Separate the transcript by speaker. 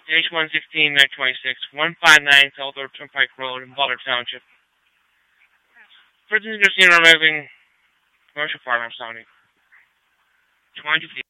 Speaker 1: H116, 926, 159 Southwood Turnpike Road in Butler Township. Persons are seen removing commercial firearms, Tony. 200 feet.